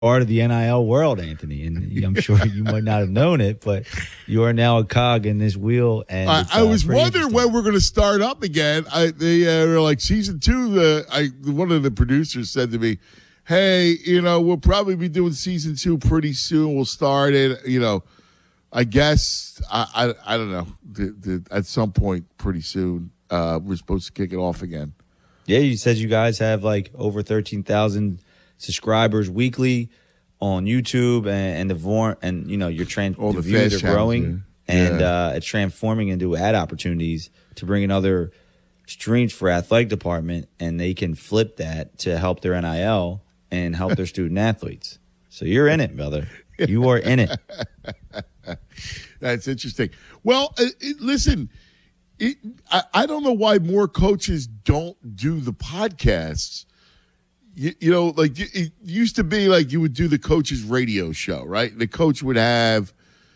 part of the NIL world, Anthony, and I'm sure you might not have known it, but you are now a cog in this wheel. And I was wondering when we're going to start up again. They were like season 2. One of the producers said to me, "Hey, we'll probably be doing season 2 pretty soon. We'll start it. I guess I don't know. At some point, pretty soon, we're supposed to kick it off again." Yeah, you said you guys have like over 13,000 subscribers weekly on YouTube, and the views are growing, and it's transforming into ad opportunities to bring in other streams for athletic department, and they can flip that to help their NIL and help their student athletes. So you're in it, brother. You are in it. That's interesting. Well, listen, I don't know why more coaches don't do the podcasts. It used to be like you would do the coach's radio show, right? The coach would have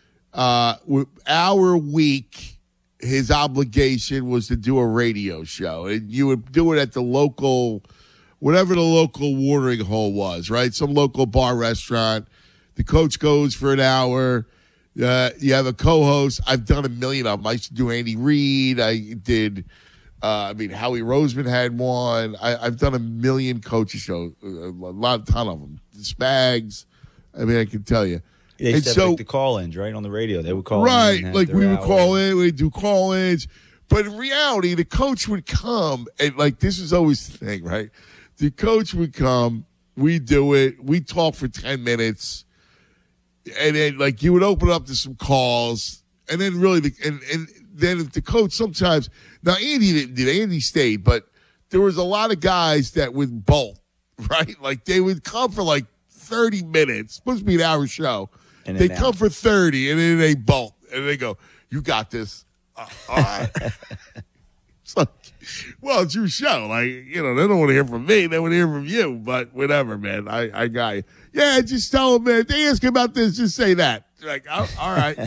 hour a week. His obligation was to do a radio show, and you would do it at the local, whatever the local watering hole was, right? Some local bar restaurant. The coach goes for an hour. You have a co-host. I've done a million of them. I used to do Andy Reid. I did. Howie Roseman had one. I've done a million coaches shows, a ton of them. Spags. I can tell you. Yeah, you said like the call-ins, right, on the radio. They would call in. Right, like we would call in. We'd do call-ins. But in reality, the coach would come, and like this is always the thing, right? The coach would come. We do it. We talk for 10 minutes. And then, like, you would open up to some calls, and then really, and then if the coach sometimes, now Andy didn't do it, Andy stayed, but there was a lot of guys that would bolt, right? Like, they would come for like 30 minutes, supposed to be an hour show. And they come for 30, and then they bolt, and they go, "You got this." All right. It's like, well, it's your show. Like, they don't want to hear from me. They want to hear from you, but whatever, man. I got you. Yeah, just tell them, man. If they ask about this, just say that. Like, all right.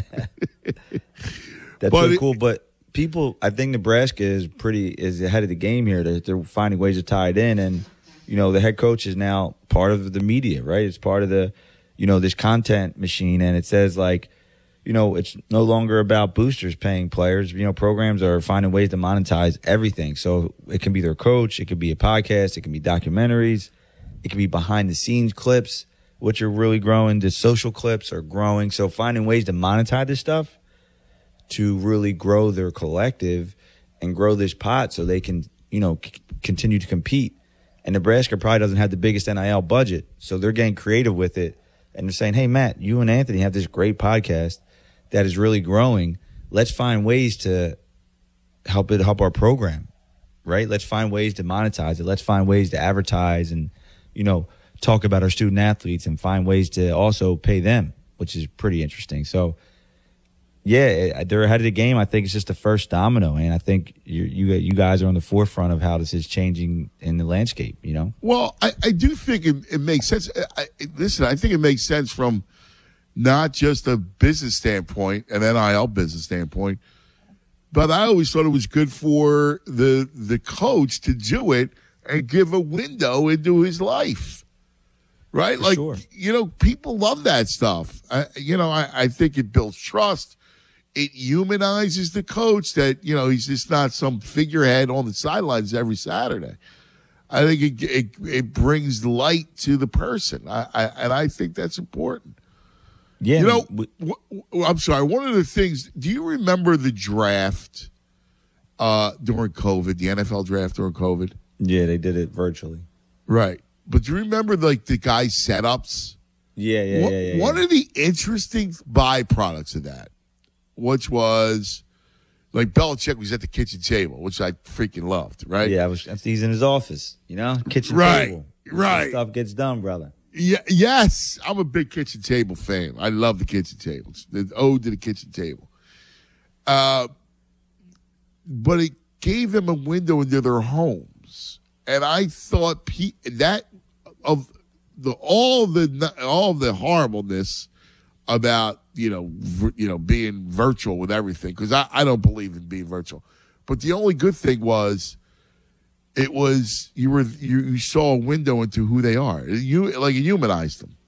That's really cool. But people, I think Nebraska is ahead of the game here. They're finding ways to tie it in. And, the head coach is now part of the media, right? It's part of the, this content machine. And it says, like, it's no longer about boosters paying players. Programs are finding ways to monetize everything. So it can be their coach. It could be a podcast. It can be documentaries. It can be behind the scenes clips, which are really growing. The social clips are growing. So finding ways to monetize this stuff to really grow their collective and grow this pot so they can, continue to compete. And Nebraska probably doesn't have the biggest NIL budget. So they're getting creative with it. And they're saying, hey, Matt, you and Anthony have this great podcast that is really growing. Let's find ways to help our program, right? Let's find ways to monetize it. Let's find ways to advertise and, talk about our student athletes and find ways to also pay them, which is pretty interesting. So, yeah, they're ahead of the game. I think it's just the first domino, and I think you guys are on the forefront of how this is changing in the landscape, Well, I do think it makes sense. I think it makes sense from not just a business standpoint, an NIL business standpoint, but I always thought it was good for the coach to do it and give a window into his life, right? For like, sure. People love that stuff. I think it builds trust. It humanizes the coach that, he's just not some figurehead on the sidelines every Saturday. I think it brings light to the person. And I think that's important. Yeah. I'm sorry. One of the things, do you remember the draft during COVID, the NFL draft during COVID? Yeah, they did it virtually. Right. But do you remember, like, the guy's setups? Yeah. One of the interesting byproducts of that, which was, like, Belichick was at the kitchen table, which I freaking loved, right? Yeah, he's in his office, kitchen table. Right. Stuff gets done, brother. Yeah, yes, I'm a big kitchen table fan. I love the kitchen tables. The ode to the kitchen table. But it gave them a window into their homes, and I thought all the horribleness about being virtual with everything, because I don't believe in being virtual. But the only good thing was, it was you saw a window into who they are. It humanized them.